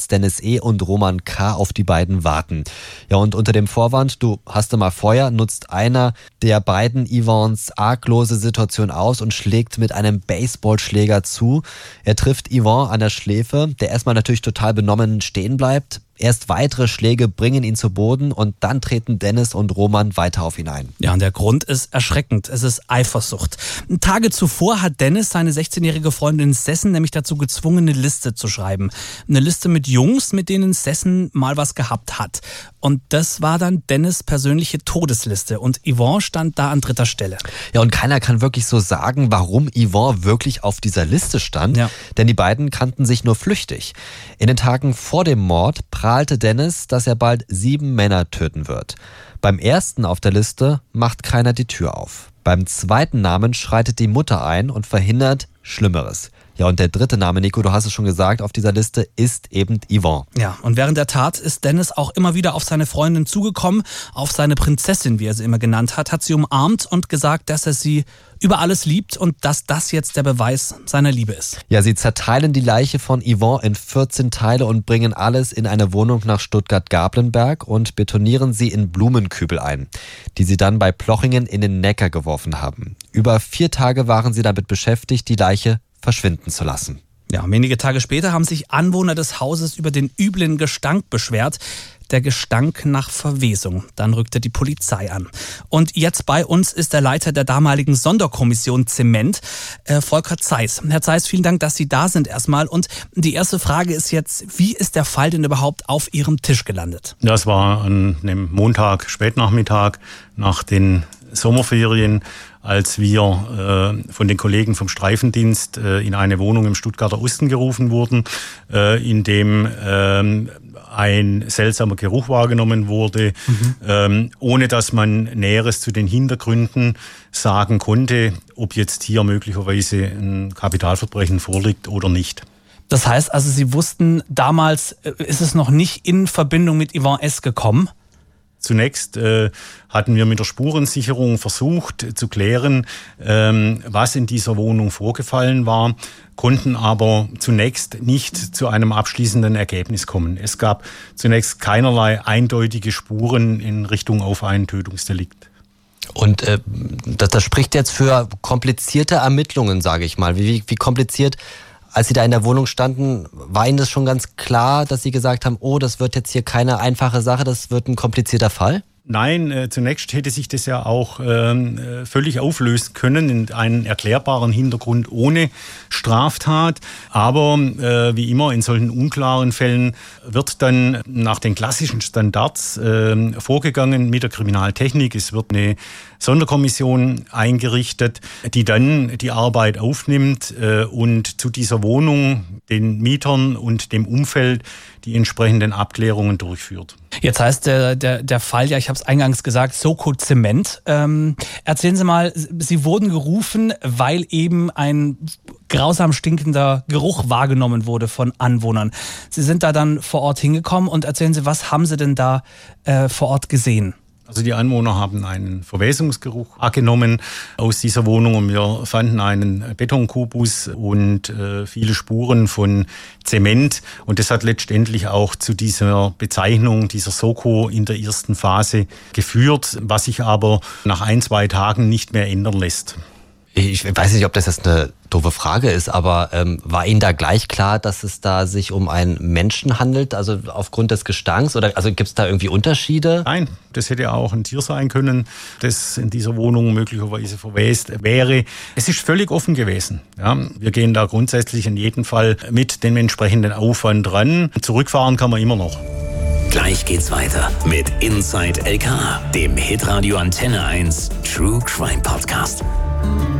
jetzt Dennis E. und Roman K. auf die beiden warten. Ja, und unter dem Vorwand, du hast mal Feuer, nutzt einer der beiden Yvonnes arglose Situation aus und schlägt mit einem Baseballschläger zu. Er trifft Yvonne an der Schläfe, der erstmal natürlich total benommen stehen bleibt. Erst weitere Schläge bringen ihn zu Boden und dann treten Dennis und Roman weiter auf ihn ein. Ja, und der Grund ist erschreckend. Es ist Eifersucht. Tage zuvor hat Dennis seine 16-jährige Freundin Sessen nämlich dazu gezwungen, eine Liste zu schreiben. Eine Liste mit Jungs, mit denen Sessen mal was gehabt hat. Und das war dann Dennis' persönliche Todesliste. Und Yvonne stand da an 3. Stelle. Ja, und keiner kann wirklich so sagen, warum Yvonne wirklich auf dieser Liste stand. Ja. Denn die beiden kannten sich nur flüchtig. In den Tagen vor dem Mord prahlte Dennis, dass er bald 7 Männer töten wird. Beim ersten auf der Liste macht keiner die Tür auf. Beim zweiten Namen schreitet die Mutter ein und verhindert Schlimmeres. Ja, und der dritte Name, Nico, du hast es schon gesagt, auf dieser Liste ist eben Yvonne. Ja, und während der Tat ist Dennis auch immer wieder auf seine Freundin zugekommen, auf seine Prinzessin, wie er sie immer genannt hat sie umarmt und gesagt, dass er sie über alles liebt und dass das jetzt der Beweis seiner Liebe ist. Ja, sie zerteilen die Leiche von Yvonne in 14 Teile und bringen alles in eine Wohnung nach Stuttgart-Gablenberg und betonieren sie in Blumenkübel ein, die sie dann bei Plochingen in den Neckar geworfen haben. Über 4 Tage waren sie damit beschäftigt, die Leiche verschwinden zu lassen. Ja, wenige Tage später haben sich Anwohner des Hauses über den üblen Gestank beschwert. Der Gestank nach Verwesung. Dann rückte die Polizei an. Und jetzt bei uns ist der Leiter der damaligen Sonderkommission Zement, Volker Zeiss. Herr Zeiss, vielen Dank, dass Sie da sind erstmal. Und die erste Frage ist jetzt, wie ist der Fall denn überhaupt auf Ihrem Tisch gelandet? Das war an einem Montag, Spätnachmittag, nach den Sommerferien, als wir von den Kollegen vom Streifendienst in eine Wohnung im Stuttgarter Osten gerufen wurden, in dem ein seltsamer Geruch wahrgenommen wurde, ohne dass man Näheres zu den Hintergründen sagen konnte, ob jetzt hier möglicherweise ein Kapitalverbrechen vorliegt oder nicht. Das heißt also, Sie wussten, damals ist es noch nicht in Verbindung mit Yvonne S. gekommen? Zunächst hatten wir mit der Spurensicherung versucht zu klären, was in dieser Wohnung vorgefallen war, konnten aber zunächst nicht zu einem abschließenden Ergebnis kommen. Es gab zunächst keinerlei eindeutige Spuren in Richtung auf ein Tötungsdelikt. Und das spricht jetzt für komplizierte Ermittlungen, sage ich mal. Wie kompliziert? Als Sie da in der Wohnung standen, war Ihnen das schon ganz klar, dass Sie gesagt haben, oh, das wird jetzt hier keine einfache Sache, das wird ein komplizierter Fall? Nein, zunächst hätte sich das ja auch völlig auflösen können in einen erklärbaren Hintergrund ohne Straftat. Aber wie immer in solchen unklaren Fällen wird dann nach den klassischen Standards vorgegangen mit der Kriminaltechnik. Es wird eine Sonderkommission eingerichtet, die dann die Arbeit aufnimmt und zu dieser Wohnung, den Mietern und dem Umfeld die entsprechenden Abklärungen durchführt. Jetzt heißt der Fall, ja, ich habe es eingangs gesagt, Soko Zement. Erzählen Sie mal, Sie wurden gerufen, weil eben ein grausam stinkender Geruch wahrgenommen wurde von Anwohnern. Sie sind da dann vor Ort hingekommen und erzählen Sie, was haben Sie denn da vor Ort gesehen? Also die Anwohner haben einen Verwesungsgeruch wahrgenommen aus dieser Wohnung und wir fanden einen Betonkubus und viele Spuren von Zement und das hat letztendlich auch zu dieser Bezeichnung dieser Soko in der ersten Phase geführt, was sich aber nach 1-2 Tagen nicht mehr ändern lässt. Ich weiß nicht, ob das jetzt eine doofe Frage ist, aber war Ihnen da gleich klar, dass es da sich um einen Menschen handelt, also aufgrund des Gestanks? Oder also gibt es da irgendwie Unterschiede? Nein, das hätte auch ein Tier sein können, das in dieser Wohnung möglicherweise verwest wäre. Es ist völlig offen gewesen. Ja, wir gehen da grundsätzlich in jedem Fall mit dem entsprechenden Aufwand ran. Zurückfahren kann man immer noch. Gleich geht's weiter mit Inside LK, dem Hitradio Antenne 1 True Crime Podcast.